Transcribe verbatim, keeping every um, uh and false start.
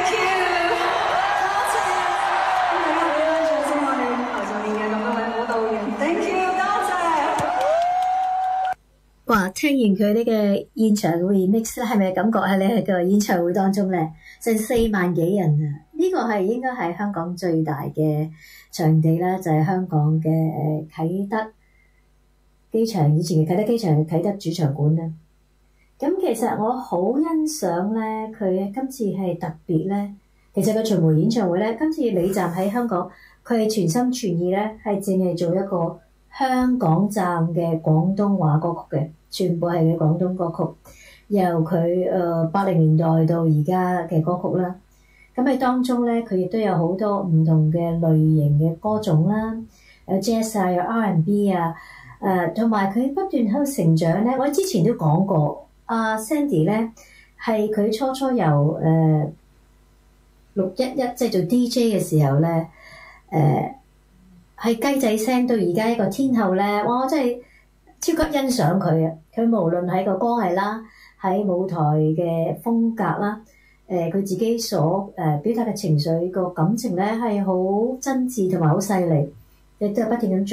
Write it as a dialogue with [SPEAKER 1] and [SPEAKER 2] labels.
[SPEAKER 1] Thank you， 多謝，大家俾啲掌聲我哋台上面嘅咁多位舞蹈員 ，Thank you， 多謝。
[SPEAKER 2] 哇！聽完佢呢個現場 remix 咧，係咪感覺喺你喺個演唱會當中咧，成四萬幾人啊！呢、這個係應該係香港最大嘅場地啦，就係、是、香港嘅誒啟德機場，以前嘅啟德機場嘅啟德主場館啦。咁其實我好欣賞咧，佢今次係特別咧。其實個巡迴演唱會咧，今次李站喺香港，佢係全心全意咧，係淨係做一個香港站嘅廣東話歌曲嘅，全部係嘅廣東歌曲，由佢誒八零年代到而家嘅歌曲啦。咁喺當中咧，佢亦都有好多唔同嘅類型嘅歌種啦，有 Jazz 啊，有 R and B 啊，誒同埋佢不斷喺度成長咧。我之前都講過。阿、uh, Sandy 咧係佢初初由誒六一一即係做 D J 嘅時候咧，誒係雞仔聲到而家一個天后咧，哇！我真係超級欣賞佢啊！佢無論喺個歌藝啦，喺舞台嘅風格啦，誒、呃、佢自己所誒表達嘅情緒個感情咧係好真摯同埋好細膩，亦都係不斷咁